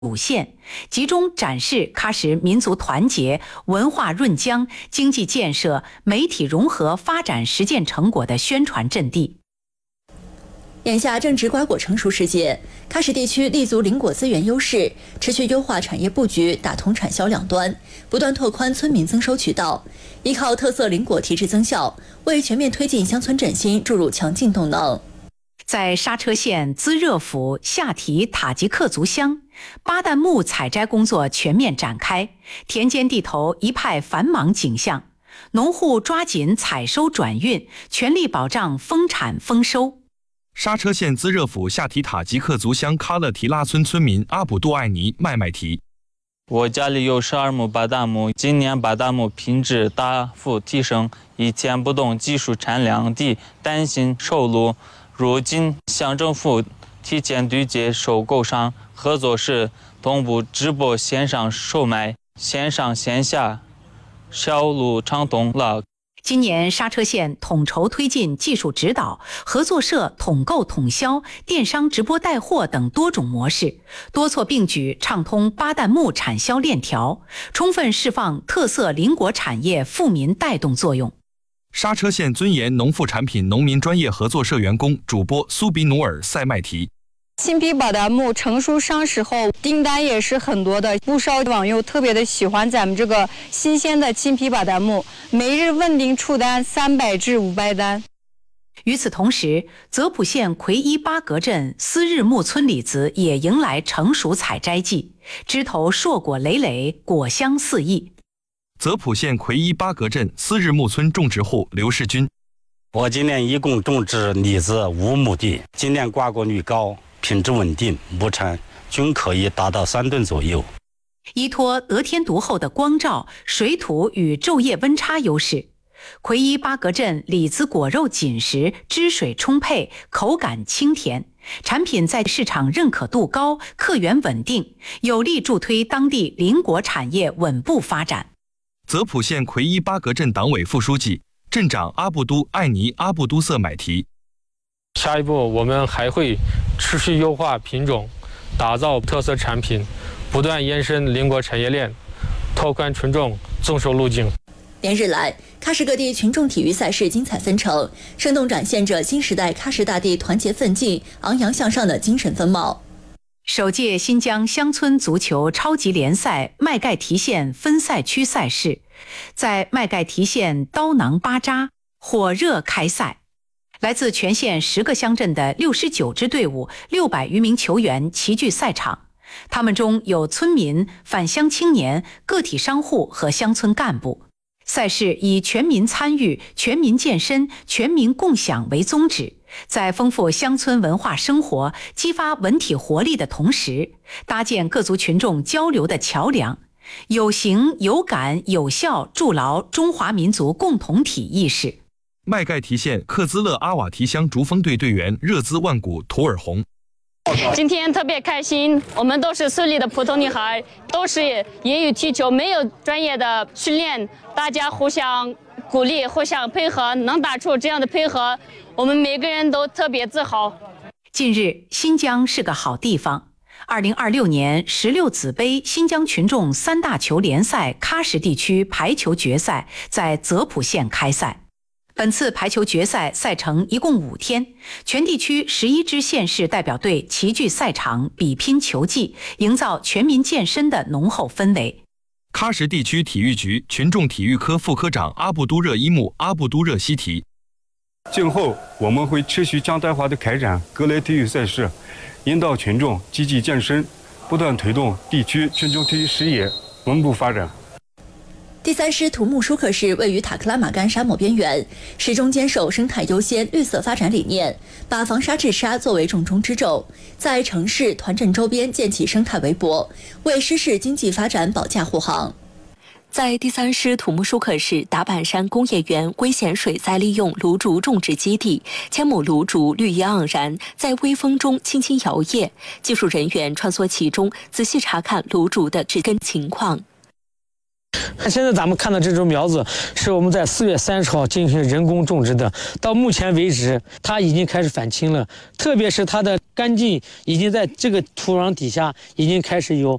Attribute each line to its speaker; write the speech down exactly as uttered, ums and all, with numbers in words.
Speaker 1: 五县，集中展示喀什民族团结、文化润疆、经济建设、媒体融合发展实践成果的宣传阵地。
Speaker 2: 眼下正值瓜果成熟时节，喀什地区立足邻果资源优势，持续优化产业布局，打通产销两端，不断拓宽村民增收渠道，依靠特色邻果提质增效，为全面推进乡村振兴注入强劲动能。
Speaker 1: 在刹车县孜热府夏提塔吉克族乡，巴旦木采摘工作全面展开，田间地头一派繁忙景象，农户抓紧采收转运，全力保障丰产丰收。
Speaker 3: 刹车县孜热府夏提塔吉克族乡喀勒提拉村村民阿卜杜艾尼麦麦提：
Speaker 4: 我家里有十二亩巴旦木，今年巴旦木品质大幅提升，以前不懂技术产量低，担心收入。如今乡政府提前对接收购商，合作社同步直播线上售卖，线上线下销路畅通了。
Speaker 1: 今年刹车县统筹推进技术指导、合作社统购统销、电商直播带货等多种模式，多措并举，畅通巴旦木产销链条，充分释放特色邻果产业富民带动作用。
Speaker 3: 刹车县尊严农副产品农民专业合作社员工主播苏比努尔塞麦提：
Speaker 5: 新批巴旦木成熟上市后，订单也是很多的，不少网友特别的喜欢咱们这个新鲜的新批巴旦木，每日稳定出单三百至五百单。
Speaker 1: 与此同时，泽普县奎伊巴格镇斯日木村李子也迎来成熟采摘季，枝头硕果累累，果香四溢。
Speaker 3: 泽普县奎伊巴格镇斯日木村种植户刘世军：
Speaker 6: 我今年一共种植李子五亩地，今年瓜果率高，品质稳定，亩产均可以达到三吨左右。
Speaker 1: 依托得天独厚的光照、水土与昼夜温差优势，奎伊巴格镇李子果肉紧实，汁水充沛，口感清甜，产品在市场认可度高，客源稳定，有力助推当地邻果产业稳步发展。
Speaker 3: 泽普县奎伊巴格镇党委副书记、镇长阿布都艾尼阿布都瑟买提：
Speaker 7: 下一步我们还会持续优化品种，打造特色产品，不断延伸邻果产业链，拓宽群众增收路径。
Speaker 2: 连日来，喀什各地群众体育赛事精彩纷呈，生动展现着新时代喀什大地团结奋进、昂扬向上的精神风貌。
Speaker 1: 首届新疆乡村足球超级联赛麦盖提县分赛区赛事在麦盖提县刀囊巴扎火热开赛，来自全县十个乡镇的六十九支队伍、六百余名球员齐聚赛场，他们中有村民、返乡青年、个体商户和乡村干部。赛事以全民参与、全民健身、全民共享为宗旨，在丰富乡村文化生活、激发文体活力的同时，搭建各族群众交流的桥梁，有形、有感、有效筑牢中华民族共同体意识。
Speaker 3: 麦盖提县克孜勒阿瓦提乡竹风队队员热孜万古图尔洪：
Speaker 8: 今天特别开心，我们都是村里的普通女孩，都是业余踢球，没有专业的训练，大家互相鼓励，互相配合，能打出这样的配合，我们每个人都特别自豪。
Speaker 1: 近日，新疆是个好地方。二零二六年十六子杯新疆群众三大球联赛喀什地区排球决赛在泽普县开赛。本次排球决赛赛程一共五天，全地区十一支县市代表队齐聚赛场，比拼球技，营造全民健身的浓厚氛围。
Speaker 3: 喀什地区体育局群众体育科副科长阿布都热伊木阿布都热西提：
Speaker 9: 今后我们会持续常态化的开展各类体育赛事，引导群众积极健身，不断推动地区群众体育事业稳步发展。
Speaker 2: 第三师土木舒克市位于塔克拉玛干沙漠边缘，始终坚守生态优先、绿色发展理念，把防沙治沙作为重中之重，在城市、团镇周边建起生态围脖，为市市经济发展保驾护航。
Speaker 10: 在第三师土木舒克市达坂山工业园危险水再利用芦竹种植基地，千亩芦竹绿意盎然，在微风中轻轻摇曳，技术人员穿梭其中，仔细查看芦竹的植根情况。
Speaker 7: 现在咱们看到这种苗子是我们在四月三十号进行人工种植的，到目前为止它已经开始返青了，特别是它的
Speaker 11: 干菌已经在这个土壤底下已经开始有